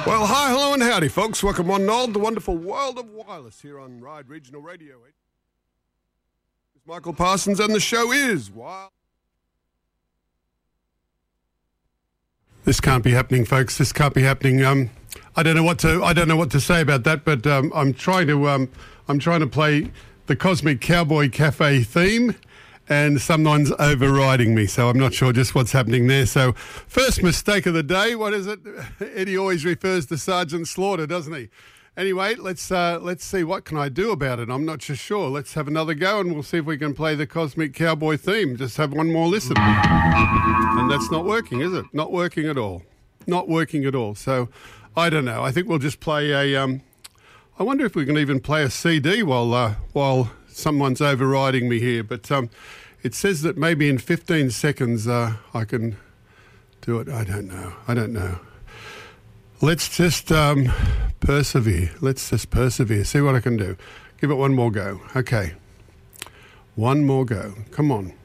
Well, hi, hello and howdy, folks. Welcome one and all to the wonderful world of wireless here on Ride Regional Radio. It's Michael Parsons and the show is Wild. This can't be happening, folks. This can't be happening. I don't know what to say about that, but I'm trying to play the Cosmic Cowboy Cafe theme, and someone's overriding me, so I'm not sure just what's happening there. So, first mistake of the day. What is it? Eddie always refers to Sergeant Slaughter, doesn't he? Anyway, let's see what can I do about it. I'm not so sure. Let's have another go, and we'll see if we can play the Cosmic Cowboy theme. Just have one more listen, and that's not working, is it? Not working at all. Not working at all. So, I don't know. I think we'll just play a. I wonder if we can even play a CD while someone's overriding me here, but it says that maybe in 15 seconds I can do it. I don't know. Let's just persevere. See what I can do. Give it one more go. Okay. One more go. Come on.